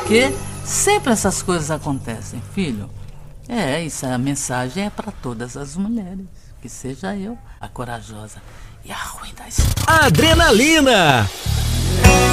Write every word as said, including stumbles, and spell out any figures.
Porque sempre essas coisas acontecem, filho. É, isso, a mensagem é para todas as mulheres. Que seja eu a corajosa e a ruim da história. Adrenalina!